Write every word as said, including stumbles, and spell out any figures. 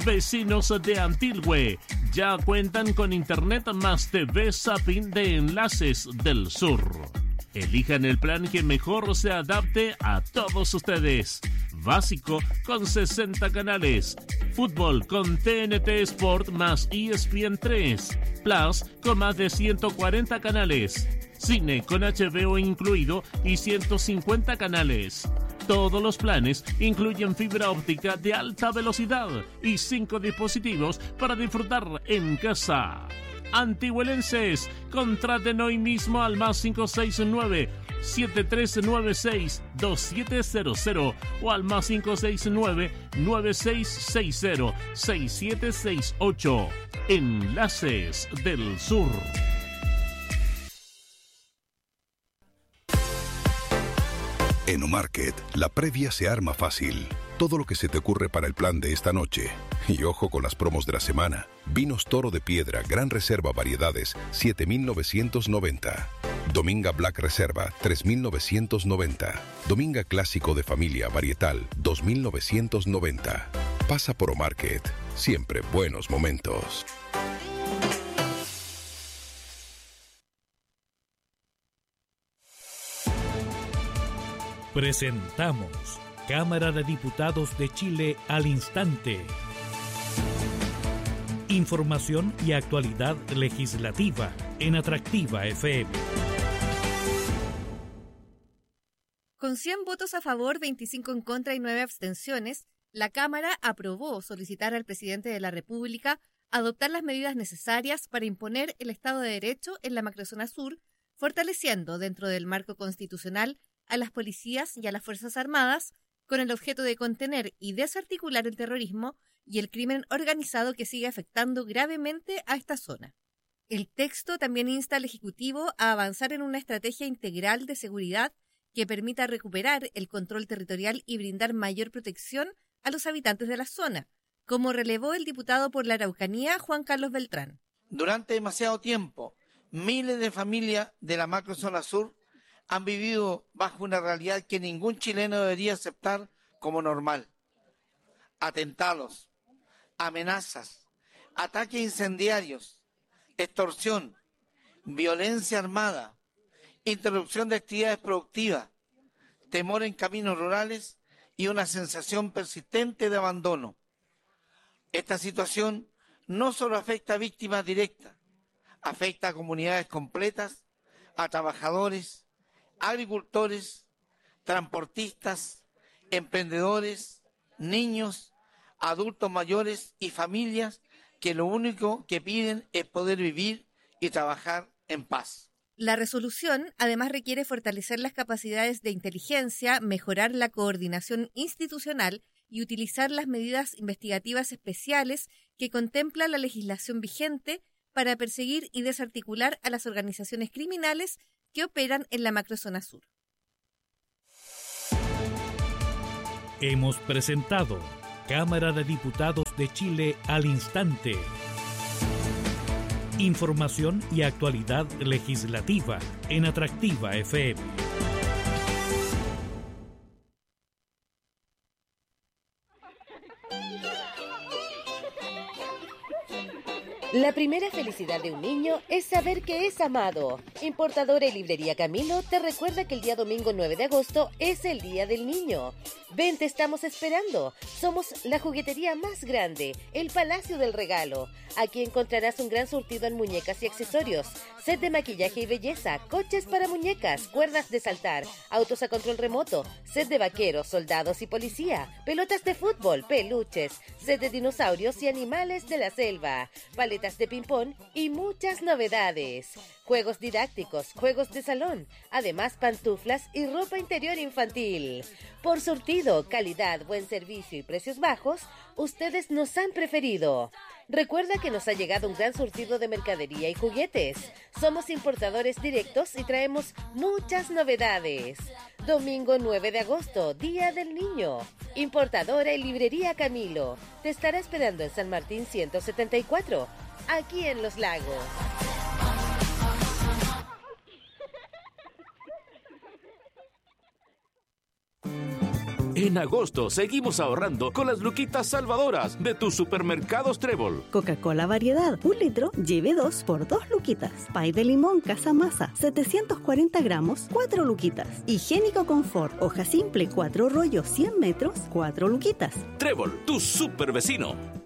Vecinos de Antilhue ya cuentan con internet más T V Zapping de Enlaces del Sur. Elijan el plan que mejor se adapte a todos ustedes. Básico con sesenta canales. Fútbol con T N T Sport más E S P N tres. Plus con más de ciento cuarenta canales. Cine con H B O incluido y ciento cincuenta canales. Todos los planes incluyen fibra óptica de alta velocidad y cinco dispositivos para disfrutar en casa. Antihuelenses, contraten hoy mismo al más cinco seis nueve, siete tres nueve seis, dos siete cero cero o al más cinco seis nueve, nueve seis seis cero, seis siete seis ocho. Enlaces del Sur. En Omarket, la previa se arma fácil. Todo lo que se te ocurre para el plan de esta noche. Y ojo con las promos de la semana. Vinos Toro de Piedra, Gran Reserva Variedades, siete mil novecientos noventa. Dominga Black Reserva, tres mil novecientos noventa. Dominga Clásico de Familia Varietal, dos mil novecientos noventa. Pasa por Omarket. Siempre buenos momentos. Presentamos Cámara de Diputados de Chile al instante. Información y actualidad legislativa en Atractiva F M. Con cien votos a favor, veinticinco en contra y nueve abstenciones, la Cámara aprobó solicitar al presidente de la República adoptar las medidas necesarias para imponer el Estado de Derecho en la macrozona sur, fortaleciendo dentro del marco constitucional a las policías y a las Fuerzas Armadas, con el objeto de contener y desarticular el terrorismo y el crimen organizado que sigue afectando gravemente a esta zona. El texto también insta al Ejecutivo a avanzar en una estrategia integral de seguridad que permita recuperar el control territorial y brindar mayor protección a los habitantes de la zona, como relevó el diputado por la Araucanía, Juan Carlos Beltrán. Durante demasiado tiempo, miles de familias de la macrozona sur han vivido bajo una realidad que ningún chileno debería aceptar como normal. Atentados, amenazas, ataques incendiarios, extorsión, violencia armada, interrupción de actividades productivas, temor en caminos rurales y una sensación persistente de abandono. Esta situación no solo afecta a víctimas directas, afecta a comunidades completas, a trabajadores, agricultores, transportistas, emprendedores, niños, adultos mayores y familias que lo único que piden es poder vivir y trabajar en paz. La resolución además requiere fortalecer las capacidades de inteligencia, mejorar la coordinación institucional y utilizar las medidas investigativas especiales que contempla la legislación vigente para perseguir y desarticular a las organizaciones criminales que operan en la macrozona sur. Hemos presentado Cámara de Diputados de Chile al instante. Información y actualidad legislativa en Atractiva F M. La primera felicidad de un niño es saber que es amado. Importadora y Librería Camilo te recuerda que el día domingo nueve de agosto es el Día del Niño. Ven, te estamos esperando. Somos la juguetería más grande, el Palacio del Regalo. Aquí encontrarás un gran surtido en muñecas y accesorios, set de maquillaje y belleza, coches para muñecas, cuerdas de saltar, autos a control remoto, set de vaqueros, soldados y policía, pelotas de fútbol, peluches, set de dinosaurios y animales de la selva, paletas de ping-pong y muchas novedades. Juegos didácticos, juegos de salón, además pantuflas y ropa interior infantil. Por surtido, calidad, buen servicio y precios bajos, ustedes nos han preferido. Recuerda que nos ha llegado un gran surtido de mercadería y juguetes. Somos importadores directos y traemos muchas novedades. Domingo nueve de agosto, Día del Niño. Importadora y Librería Camilo. Te estará esperando en San Martín ciento setenta y cuatro, aquí en Los Lagos. En En agosto seguimos ahorrando con las luquitas salvadoras de tus supermercados Trébol. Coca-Cola variedad, un litro, lleve dos por dos luquitas. Pay de limón Casa Masa, setecientos cuarenta gramos, cuatro luquitas. Higiénico Confort, hoja simple, cuatro rollos, cien metros, cuatro luquitas. Trébol, tu super vecino.